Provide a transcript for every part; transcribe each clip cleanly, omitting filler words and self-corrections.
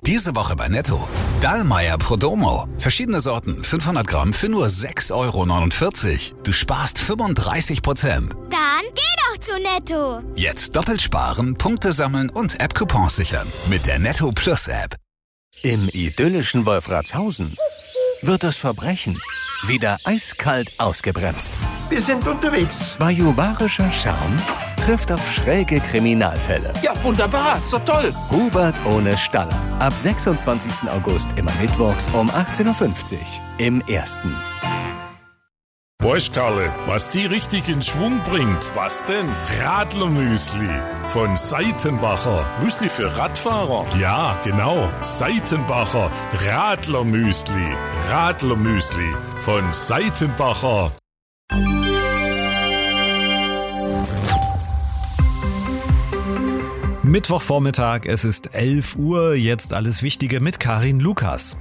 Diese Woche bei Netto. Dallmayr Prodomo. Verschiedene Sorten, 500 Gramm für nur 6,49 €. Du sparst 35%. Dann geh doch zu Netto. Jetzt doppelt sparen, Punkte sammeln und App-Coupons sichern. Mit der Netto Plus App. Im idyllischen Wolfratshausen wird das Verbrechen wieder eiskalt ausgebremst. Wir sind unterwegs. Bajuwarischer Charme trifft auf schräge Kriminalfälle. Ja, wunderbar. Ist doch toll. Hubert ohne Staller. Ab 26. August immer mittwochs um 18:50 Uhr im Ersten. Weißt Karle, was die richtig in Schwung bringt? Was denn? Radlermüsli von Seitenbacher. Müsli für Radfahrer? Ja, genau. Seitenbacher Radlermüsli. Radlermüsli von Seitenbacher. Mittwochvormittag, es ist 11 Uhr, jetzt alles Wichtige mit Karin Lukas.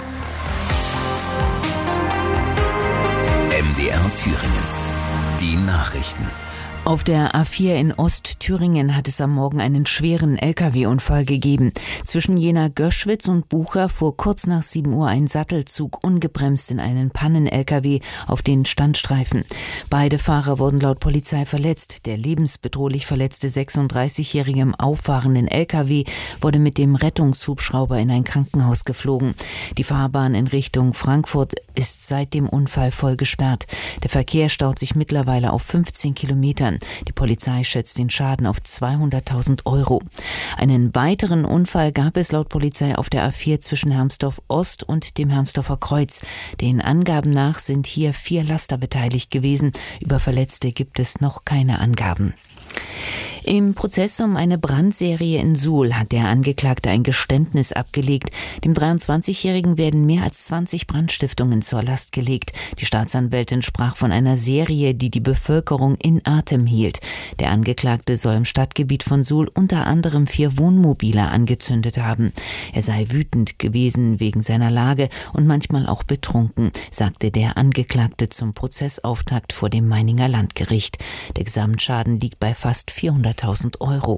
MDR Thüringen. Die Nachrichten. Auf der A4 in Ostthüringen hat es am Morgen einen schweren Lkw-Unfall gegeben. Zwischen Jena-Göschwitz und Bucha fuhr kurz nach 7 Uhr ein Sattelzug ungebremst in einen Pannen-Lkw auf den Standstreifen. Beide Fahrer wurden laut Polizei verletzt. Der lebensbedrohlich verletzte 36-Jährige im auffahrenden Lkw wurde mit dem Rettungshubschrauber in ein Krankenhaus geflogen. Die Fahrbahn in Richtung Frankfurt ist seit dem Unfall voll gesperrt. Der Verkehr staut sich mittlerweile auf 15 Kilometern. Die Polizei schätzt den Schaden auf 200.000 €. Einen weiteren Unfall gab es laut Polizei auf der A4 zwischen Hermsdorf Ost und dem Hermsdorfer Kreuz. Den Angaben nach sind hier 4 Laster beteiligt gewesen. Über Verletzte gibt es noch keine Angaben. Im Prozess um eine Brandserie in Suhl hat der Angeklagte ein Geständnis abgelegt. Dem 23-Jährigen werden mehr als 20 Brandstiftungen zur Last gelegt. Die Staatsanwältin sprach von einer Serie, die die Bevölkerung in Atem hielt. Der Angeklagte soll im Stadtgebiet von Suhl unter anderem 4 Wohnmobile angezündet haben. Er sei wütend gewesen wegen seiner Lage und manchmal auch betrunken, sagte der Angeklagte zum Prozessauftakt vor dem Meininger Landgericht. Der Gesamtschaden liegt bei fast 400.000 €.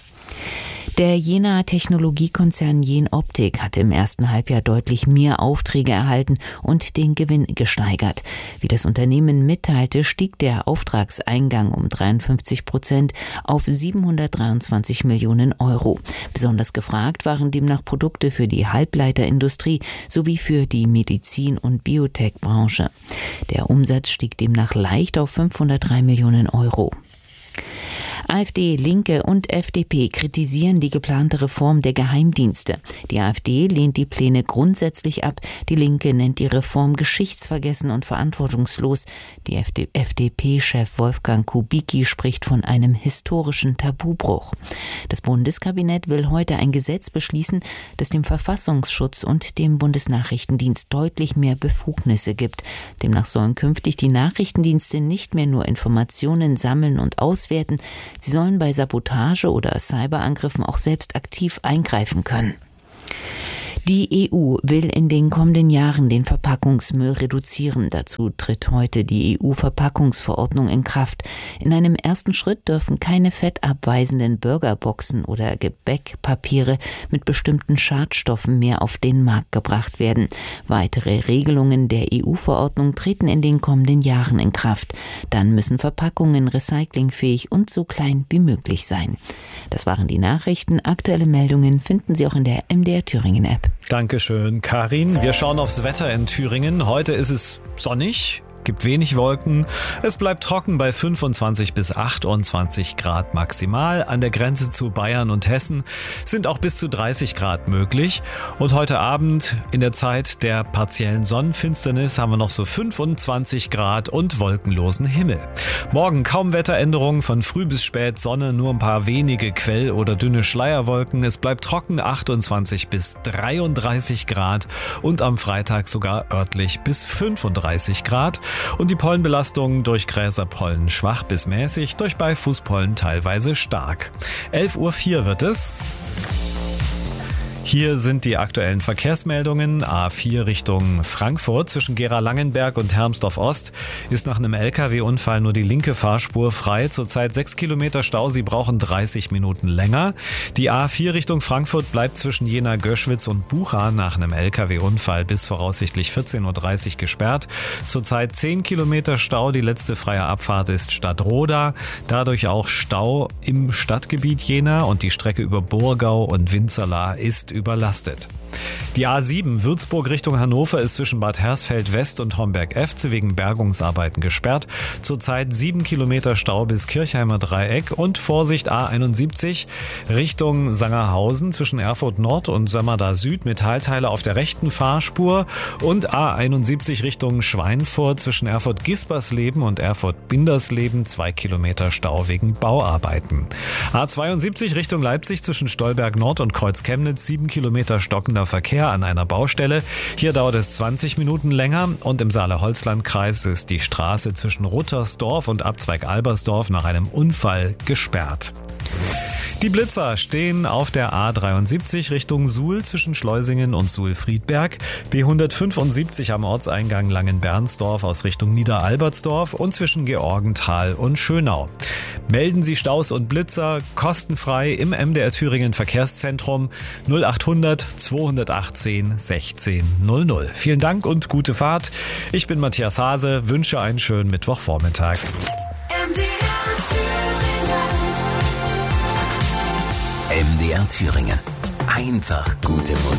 Der Jenaer Technologiekonzern Jenoptik hat im ersten Halbjahr deutlich mehr Aufträge erhalten und den Gewinn gesteigert. Wie das Unternehmen mitteilte, stieg der Auftragseingang um 53% auf 723 Millionen €. Besonders gefragt waren demnach Produkte für die Halbleiterindustrie sowie für die Medizin- und Biotech-Branche. Der Umsatz stieg demnach leicht auf 503 Millionen €. AfD, Linke und FDP kritisieren die geplante Reform der Geheimdienste. Die AfD lehnt die Pläne grundsätzlich ab. Die Linke nennt die Reform geschichtsvergessen und verantwortungslos. Die FDP-Chef Wolfgang Kubicki spricht von einem historischen Tabubruch. Das Bundeskabinett will heute ein Gesetz beschließen, das dem Verfassungsschutz und dem Bundesnachrichtendienst deutlich mehr Befugnisse gibt. Demnach sollen künftig die Nachrichtendienste nicht mehr nur Informationen sammeln und auswerten, sie sollen bei Sabotage oder Cyberangriffen auch selbst aktiv eingreifen können. Die EU will in den kommenden Jahren den Verpackungsmüll reduzieren. Dazu tritt heute die EU-Verpackungsverordnung in Kraft. In einem ersten Schritt dürfen keine fettabweisenden Burgerboxen oder Gebäckpapiere mit bestimmten Schadstoffen mehr auf den Markt gebracht werden. Weitere Regelungen der EU-Verordnung treten in den kommenden Jahren in Kraft. Dann müssen Verpackungen recyclingfähig und so klein wie möglich sein. Das waren die Nachrichten. Aktuelle Meldungen finden Sie auch in der MDR Thüringen App. Dankeschön, Karin. Wir schauen aufs Wetter in Thüringen. Heute ist es sonnig. Gibt wenig Wolken. Es bleibt trocken bei 25 bis 28 Grad maximal. An der Grenze zu Bayern und Hessen sind auch bis zu 30 Grad möglich. Und heute Abend in der Zeit der partiellen Sonnenfinsternis haben wir noch so 25 Grad und wolkenlosen Himmel. Morgen kaum Wetteränderungen, von früh bis spät Sonne, nur ein paar wenige Quell- oder dünne Schleierwolken. Es bleibt trocken, 28 bis 33 Grad und am Freitag sogar örtlich bis 35 Grad. Und die Pollenbelastung durch Gräserpollen schwach bis mäßig, durch Beifußpollen teilweise stark. 11:04 Uhr wird es. Hier sind die aktuellen Verkehrsmeldungen. A4 Richtung Frankfurt zwischen Gera-Langenberg und Hermsdorf-Ost ist nach einem LKW-Unfall nur die linke Fahrspur frei. Zurzeit 6 Kilometer Stau, Sie brauchen 30 Minuten länger. Die A4 Richtung Frankfurt bleibt zwischen Jena-Göschwitz und Bucha nach einem LKW-Unfall bis voraussichtlich 14.30 Uhr gesperrt. Zurzeit 10 Kilometer Stau, die letzte freie Abfahrt ist Stadtroda. Dadurch auch Stau im Stadtgebiet Jena und die Strecke über Burgau und Winzerla ist überlastet. Die A7 Würzburg Richtung Hannover ist zwischen Bad Hersfeld West und Homberg-Efze wegen Bergungsarbeiten gesperrt. Zurzeit 7 Kilometer Stau bis Kirchheimer Dreieck und Vorsicht A71 Richtung Sangerhausen zwischen Erfurt Nord und Sömmerda Süd, Metallteile auf der rechten Fahrspur, und A71 Richtung Schweinfurt zwischen Erfurt-Gispersleben und Erfurt-Bindersleben 2 Kilometer Stau wegen Bauarbeiten. A72 Richtung Leipzig zwischen Stolberg Nord und Kreuz Chemnitz 7 Kilometer stockender Verkehr an einer Baustelle. Hier dauert es 20 Minuten länger und im Saale-Holzland-Kreis ist die Straße zwischen Ruttersdorf und Abzweig Albersdorf nach einem Unfall gesperrt. Die Blitzer stehen auf der A73 Richtung Suhl zwischen Schleusingen und Suhl-Friedberg, B175 am Ortseingang Langenbernsdorf aus Richtung Niederalbertsdorf und zwischen Georgenthal und Schönau. Melden Sie Staus und Blitzer kostenfrei im MDR Thüringen Verkehrszentrum 0800 218 16 00. Vielen Dank und gute Fahrt. Ich bin Matthias Hase, wünsche einen schönen Mittwochvormittag. MDR Thüringen. Einfach gute Musik.